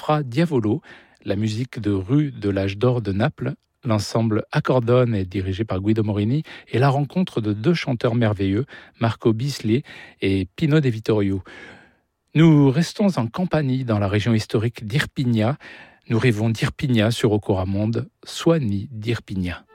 Fra Diavolo, la musique de rue de l'âge d'or de Naples. L'ensemble Accordone est dirigé par Guido Morini et la rencontre de deux chanteurs merveilleux, Marco Bisli et Pino De Vittorio. Nous restons en Campanie, dans la région historique d'Irpinia. Nous rêvons d'Irpinia sur Ocoramonde, Soigny d'Irpinia.